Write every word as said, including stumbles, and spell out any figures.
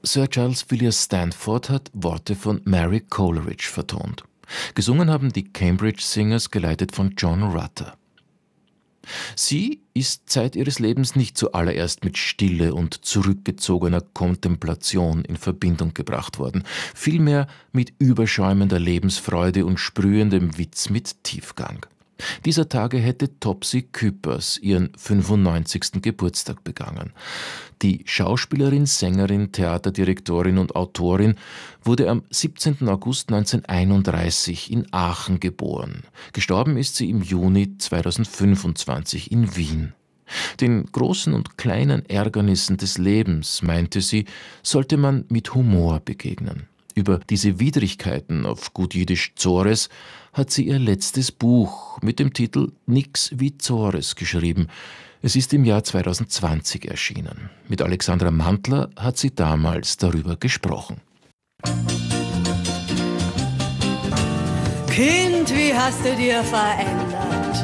Sir Charles Villiers Stanford hat Worte von Mary Coleridge vertont. Gesungen haben die Cambridge Singers, geleitet von John Rutter. Sie ist Zeit ihres Lebens nicht zuallererst mit Stille und zurückgezogener Kontemplation in Verbindung gebracht worden, vielmehr mit überschäumender Lebensfreude und sprühendem Witz mit Tiefgang. Dieser Tage hätte Topsy Küppers ihren fünfundneunzigsten Geburtstag begangen. Die Schauspielerin, Sängerin, Theaterdirektorin und Autorin wurde am siebzehnten August neunzehnhunderteinunddreißig in Aachen geboren. Gestorben ist sie im Juni zweitausendfünfundzwanzig in Wien. Den großen und kleinen Ärgernissen des Lebens, meinte sie, sollte man mit Humor begegnen. Über diese Widrigkeiten, auf gut Jiddisch Zores, hat sie ihr letztes Buch mit dem Titel Nix wie Zores geschrieben. Es ist im Jahr zweitausendzwanzig erschienen. Mit Alexandra Mantler hat sie damals darüber gesprochen. Kind, wie hast du dir verändert?